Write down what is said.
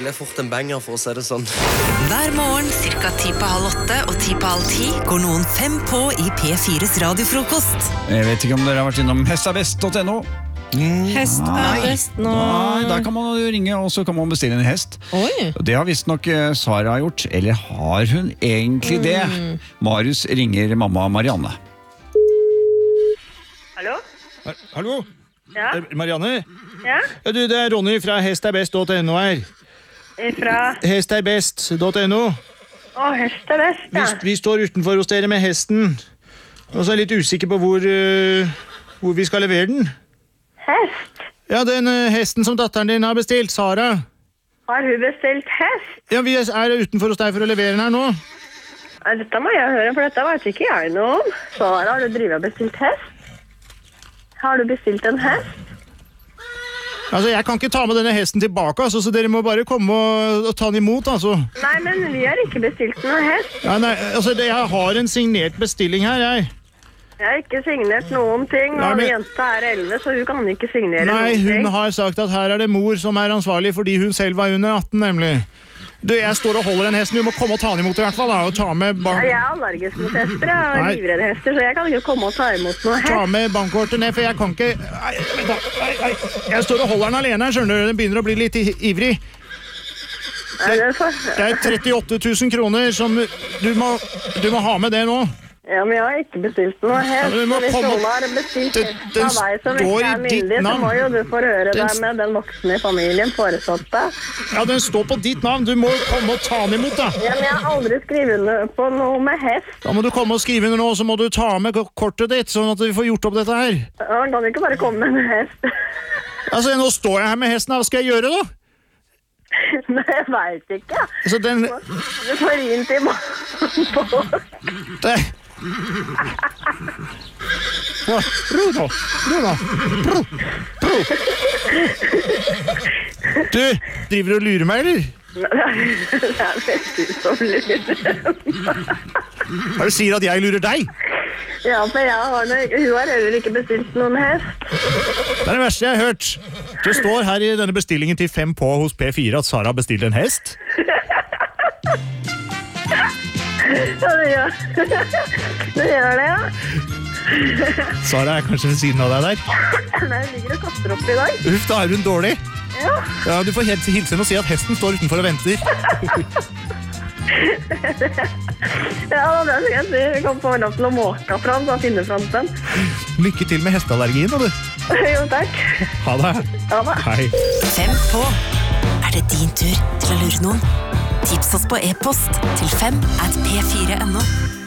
ble fort en banger, for å si det sånn. Hver morgen, cirka 7:30 og 7:30, går noen 5 på i P4s radiofrokost. Jeg vet ikke om dere har vært innom hestabest.no. Hest er best nå. Nei, der kan man jo ringe, og så kan man bestille en hest. Oi. Det har visst nok Sara gjort, eller har hun egentlig det? Marius ringer mamma Marianne. Hallo? Hallo? Ja? Marianne? Ja? Ja, du, det er Ronny fra hesterbest.no her. Fra... Hesterbest.no. Hest er best, ja. Vi står utenfor hos dere med hesten, og så er jeg litt usikker på hvor vi skal levere den. Hest? Ja, den hesten som datteren din har bestilt, Sara. Har hun bestilt hest? Ja, vi er utenfor hos deg for å levere den her nå. Ja, dette må jeg høre, for dette vet ikke jeg noe om. Sara, har du drivet og bestilt hest? Har du bestilt en hest? Altså, jeg kan ikke ta med denne hesten tilbake, altså, så dere må bare komme og ta den imot, altså. Nei, men vi har ikke bestilt noen hest. Ja, nei, altså, jeg har en signert bestilling her, jeg. Jeg har ikke signert noen ting, og jenta er 11, så hun kan ikke signere noen ting. Nei, hun har sagt at her er det mor som er ansvarlig, fordi hun selv var under 18, nemlig. Du, jeg står og holder en hesten, du må komme og ta den imot i hvert fall, da, og ta med Jeg er allergisk mot hester, jeg er livredde hester, så jeg kan ikke komme og ta imot noe hest. Ta med bankkortet ned, for jeg kan ikke... Nei, jeg står og holder den alene her, skjønner du, den begynner å bli litt ivrig. Det er 38 000 kroner som du må ha med det nå. Ja, men jeg har ikke bestilt noe hest. Ja, hvis noen har bestilt hest av deg som ikke er myndig, så må jo du forhøre deg med den voksne i familien foresatte. Ja, den står på ditt navn. Du må komme og ta den imot, da. Ja, men jeg har aldri skrivet under på noe med hest. Da må du komme og skrive under nå, så må du ta med kortet ditt, sånn at vi får gjort opp dette her. Ja, kan du ikke bare komme med en hest? Altså, nå står jeg her med hesten. Hva skal jeg gjøre, da? Nei, jeg vet ikke. Altså, den... Du får inn til mannen på. Det... Ro. Du, driver du og lurer meg, eller? Det er vel du som lurer. Hva du sier at jeg lurer deg? Ja, for hun har heller ikke bestilt noen hest. Det er det verste jeg har hørt. Det står her i denne bestillingen til 5 på hos P4 at Sara har bestilt en hest. Ja, det gjør det, ja. Sara er kanskje ved siden av deg der? Nei, hun ligger og kaster opp i dag. Uff, da er hun dårlig. Ja. Ja, du får helt hilse henne og si at hesten står utenfor og venter. Ja, det skal jeg si. Vi kan få lov til å måke fram, så finne fram den. Lykke til med hesteallergien, da, du. Jo, takk. Ha det. Ha det. Hei. 5 på. Er det din tur til å lure noen? Tips oss på e-post til 5@p4.no.